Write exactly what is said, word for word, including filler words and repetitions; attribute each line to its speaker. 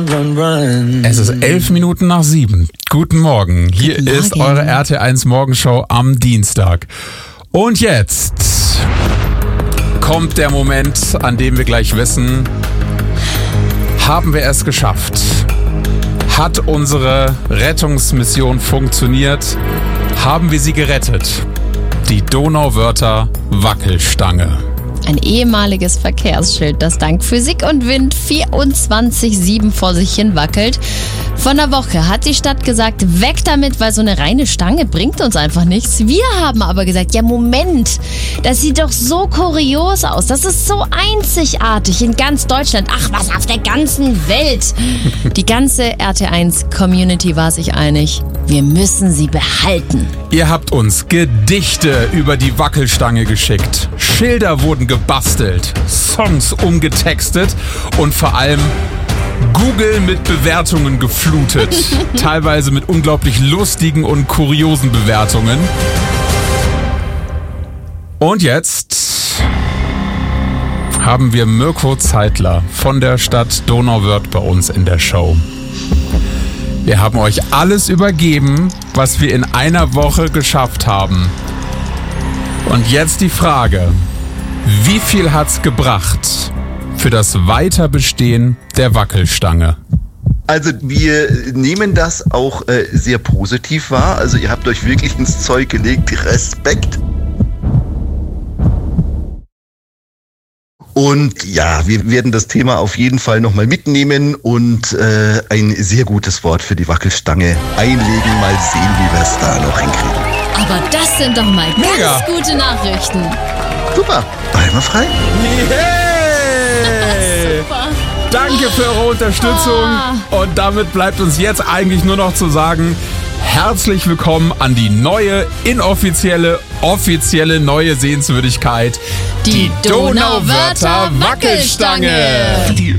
Speaker 1: Es ist elf Minuten nach sieben. Guten Morgen. Hier
Speaker 2: Guten Morgen.
Speaker 1: ist eure R T eins Morgenshow am Dienstag. Und jetzt kommt der Moment, an dem wir gleich wissen, haben wir es geschafft? Hat unsere Rettungsmission funktioniert? Haben wir sie gerettet? Die Donauwörther Wackelstange.
Speaker 2: Ein ehemaliges Verkehrsschild, das dank Physik und Wind vierundzwanzig sieben vor sich hin wackelt. Vor einer Woche hat die Stadt gesagt, weg damit, weil so eine reine Stange bringt uns einfach nichts. Wir haben aber gesagt, ja Moment, das sieht doch so kurios aus. Das ist so einzigartig in ganz Deutschland. Ach, was auf der ganzen Welt. Die ganze R T eins Community war sich einig, wir müssen sie behalten.
Speaker 1: Ihr habt uns Gedichte über die Wackelstange geschickt. Schilder wurden gebastelt, Songs umgetextet und vor allem Google mit Bewertungen geflutet. Teilweise mit unglaublich lustigen und kuriosen Bewertungen. Und jetzt haben wir Mirko Zeitler von der Stadt Donauwörth bei uns in der Show. Wir haben euch alles übergeben, was wir in einer Woche geschafft haben. Und jetzt die Frage, wie viel hat's gebracht für das Weiterbestehen der Wackelstange?
Speaker 3: Also wir nehmen das auch äh, sehr positiv wahr. Also ihr habt euch wirklich ins Zeug gelegt. Respekt. Und ja, wir werden das Thema auf jeden Fall nochmal mitnehmen und äh, ein sehr gutes Wort für die Wackelstange einlegen. Mal sehen, wie wir es da noch hinkriegen.
Speaker 2: Aber das sind doch mal ganz
Speaker 1: Mega.
Speaker 2: gute Nachrichten.
Speaker 3: Super, einwandfrei.
Speaker 1: Hey!
Speaker 2: Super.
Speaker 1: Danke für eure Unterstützung. Und damit bleibt uns jetzt eigentlich nur noch zu sagen, herzlich willkommen an die neue, inoffizielle, offizielle neue Sehenswürdigkeit,
Speaker 2: Die Donauwörther Wackelstange.
Speaker 3: Die